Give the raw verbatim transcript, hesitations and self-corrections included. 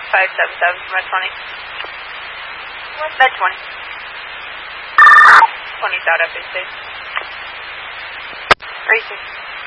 five seven seven from Med twenty. Med twenty. twenty's out, F A C. Racing.